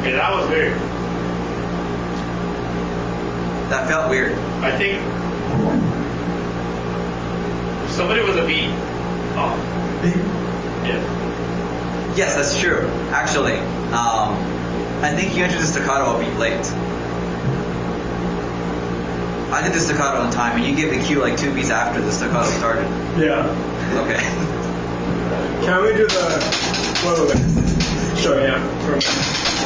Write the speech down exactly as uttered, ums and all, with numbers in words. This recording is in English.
Okay, that was weird. That felt weird. I think somebody was a beat off. Yeah. Yes, that's true. Actually, um, I think you entered the staccato a beat late. I did the staccato on time, and you gave the cue like two beats after the staccato started. Yeah. Okay. Can we do the... Wait, wait, wait. Sure, yeah. For a minute.